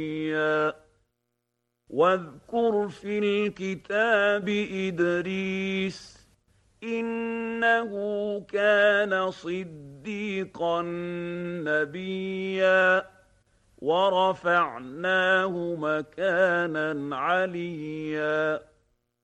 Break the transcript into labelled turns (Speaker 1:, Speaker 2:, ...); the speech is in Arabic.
Speaker 1: واذكر في الكتاب إدريس إنه كان صديقا نبيا ورفعناه مكانا عليا